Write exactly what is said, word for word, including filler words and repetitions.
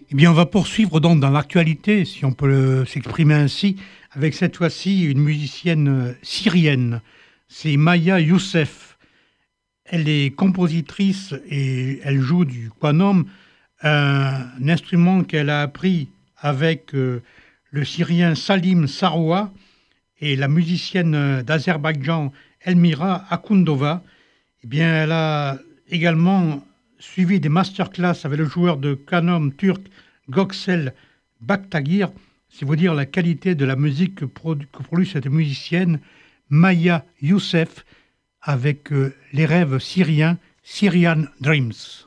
Eh bien, on va poursuivre donc dans l'actualité, si on peut le- s'exprimer ainsi, avec cette fois-ci une musicienne euh, syrienne. C'est Maya Youssef. Elle est compositrice et elle joue du qanom, un instrument qu'elle a appris avec euh, le Syrien Salim Saroua et la musicienne euh, d'Azerbaïdjan Elmira Akundova. Eh bien, elle a également suivi des masterclass avec le joueur de qanom turc Göksel Baktagir. C'est vous dire la qualité de la musique que, produ- que produit cette musicienne Maya Youssef avec euh, les rêves syriens, Syrian Dreams.